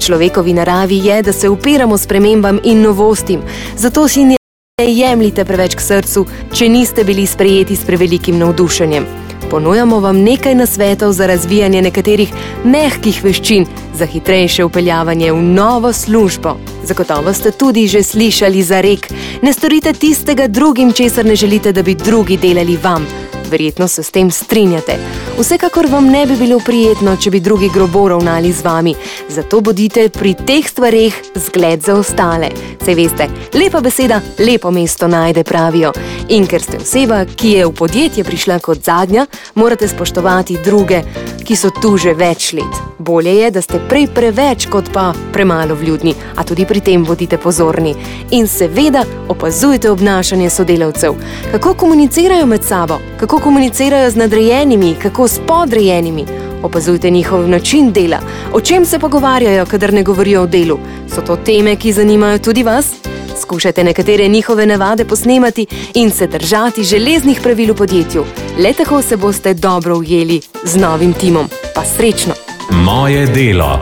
človekovi naravi je, da se upiramo spremembam in novostim, zato si ne jemljite preveč k srcu, če niste bili sprejeti s prevelikim navdušenjem. Ponujamo vam nekaj nasvetov za razvijanje nekaterih mehkih veščin za hitrejše vpeljavanje v novo službo. Zagotovo ste tudi že slišali za rek: ne storite tistega drugim, česar ne želite, da bi drugi delali vam. Verjetno se s tem strinjate. Vsekakor vam ne bi bilo prijetno, če bi drugi grobo ravnali z vami. Zato bodite pri teh stvareh zgled za ostale. Saj veste, lepa beseda lepo mesto najde, pravijo. In ker ste oseba, ki je v podjetje prišla kot zadnja, morate spoštovati druge, ki so tu že več let. Bolje je, da ste prej preveč kot pa premalo vljudni, a tudi pri tem bodite pozorni. In seveda opazujte obnašanje sodelavcev. Kako komunicirajo med sabo, kako komunicirajo z nadrejenimi, kako s podrejenimi. Opazujte njihov način dela, o čem se pogovarjajo, kadar ne govorijo o delu. So to teme, ki zanimajo tudi vas? Skušajte nekatere njihove navade posnemati in se držati železnih pravil v podjetju. Le tako se boste dobro ujeli z novim timom. Pa srečno! Moje delo.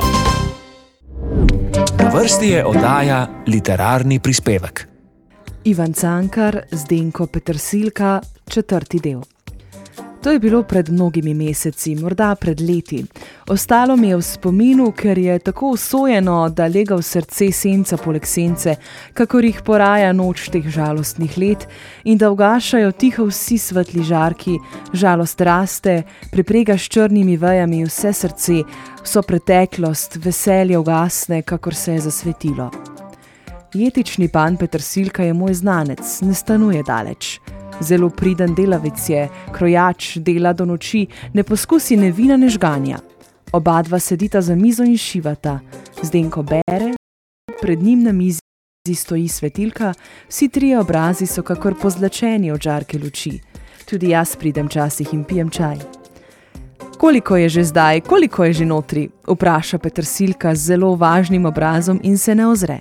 Na vrsti je oddaja Literarni prispevek. Ivan Cankar, Zdenko Petersilka, 4. del. To je bilo pred mnogimi meseci, morda pred leti. Ostalo mi je v spominu, ker je tako usojeno, da lega v srce senca poleg sence, kakor jih poraja noč teh žalostnih let, in da ugašajo tiho vsi svetli žarki, žalost raste, preprega s črnimi vejami vse srce, vso preteklost, veselje ugasne, kakor se je zasvetilo. Jetični pan Petersilka je moj znanec, ne stanuje daleč. Zelo priden delavec je, krojač, dela do noči, ne poskusi ne vina, ne žganja. Oba dva sedita za mizo in šivata. Zdenko bere, pred njim na mizi stoji svetilka, vsi trije obrazi so kakor pozlačeni od žarke luči. Tudi jaz pridem časih in pijem čaj. Koliko je že zdaj, koliko je že notri? Vpraša Petersilka z zelo važnim obrazom in se ne ozre.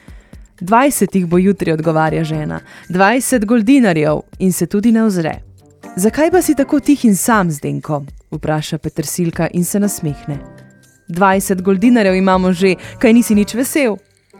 20 jih bo jutri, odgovarja žena. 20 goldinarjev in se tudi ne ozre. Zakaj pa si tako tih in sam, Zdenko? Vpraša Petersilka in se nasmehne. 20 goldinarjev imamo že, kaj nisi nič vesel?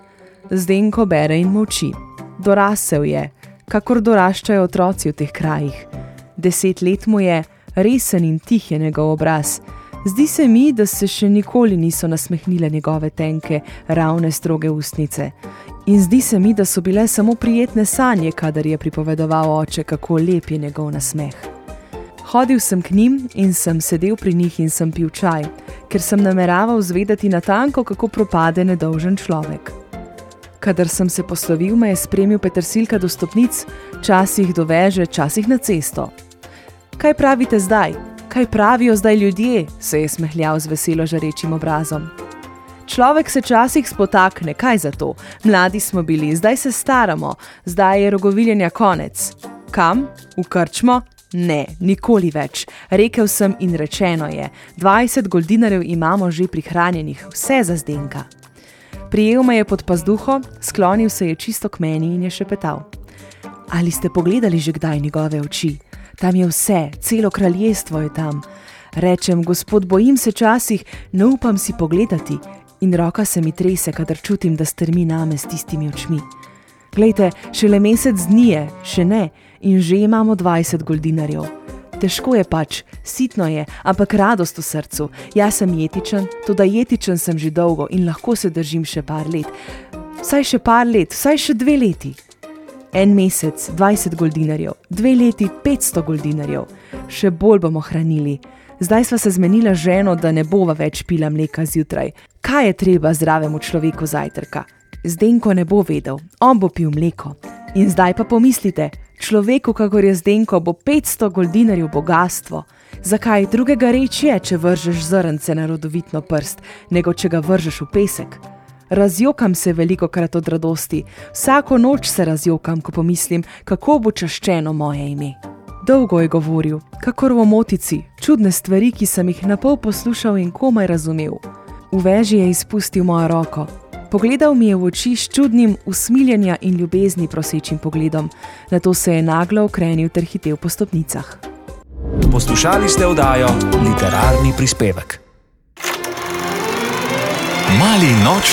Zdenko bere in molči. Dorasel je, kakor doraščajo otroci v teh krajih. 10 let mu je, resen in tih je njegov obraz. Zdi se mi, da se še nikoli niso nasmehnile njegove tenke, ravne, stroge ustnice. In zdi se mi, da so bile samo prijetne sanje, kadar je pripovedoval oče, kako lep je njegov nasmeh. Hodil sem k njim in sem sedel pri njih in sem pil čaj, ker sem nameraval zvedeti natanko, kako propade nedolžen človek. Kadar sem se poslovil, me je spremil Petersilka do stopnic, časih do veže, časih na cesto. Kaj pravite zdaj? Kaj pravijo zdaj ljudje? Se je smehljal z veselo žarečim obrazom. Človek se časih spotakne, kaj za to? Mladi smo bili, zdaj se staramo, zdaj je rogoviljenja konec. Kam? V krčmo? Ne, nikoli več. Rekel sem in rečeno je. 20 goldinarjev imamo že prihranjenih, vse za Zdenka. Prijel me je pod pazduho, sklonil se je čisto k meni in je šepetal. Ali ste pogledali že kdaj njegove oči? Tam je vse, celo kraljestvo je tam. Rečem, gospod, bojim se časih, ne upam si pogledati. In roka se mi trese, kadar čutim, da strmi name s tistimi očmi. Glejte, šele mesec dni je, še ne, in že imamo 20 goldinarjev. Težko je pač, sitno je, ampak radost v srcu. Jaz sem jetičen, toda jetičen sem že dolgo in lahko se držim še par let. Vsaj še par let, vsaj še 2 leti. 1 mesec, 20 goldinarjev, 2 leti, 500 goldinarjev. Še bolj bomo hranili. Zdaj sva se zmenila z ženo, da ne bova več pila mleka zjutraj. Kaj je treba zdravemu človeku zajtrka? Zdenko ne bo vedel, on bo pil mleko. In zdaj pa pomislite, človeku, kakor je Zdenko, bo 500 goldinarjev bogastvo. Zakaj drugega reč je, če vržeš zrnce na rodovitno prst, nego če ga vržeš v pesek? Razjokam se velikokrat od radosti. Vsako noč se razjokam, ko pomislim, kako bo čaščeno moje ime. Dolgo je govoril, kakor v omotici, čudne stvari, ki sem jih napol poslušal in komaj razumel. V veži je izpustil mojo roko. Pogledal mi je v oči s čudnim usmiljenja in ljubezni prosečim pogledom. Nato se je naglo okrenil ter hitel po stopnicah. Poslušali ste oddajo Literarni prispevek. Mali nočni